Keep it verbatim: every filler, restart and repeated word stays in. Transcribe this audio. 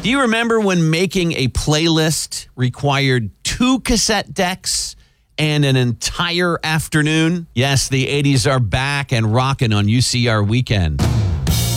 Do you remember when making a playlist required two cassette decks and an entire afternoon? Yes, the eighties are back and rocking on U C R Weekend.